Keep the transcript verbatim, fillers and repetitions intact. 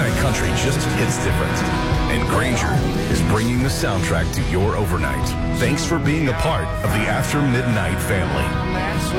overnight country just hits different. And Granger is bringing the soundtrack to your overnight. Thanks for being a part of the After Midnight family.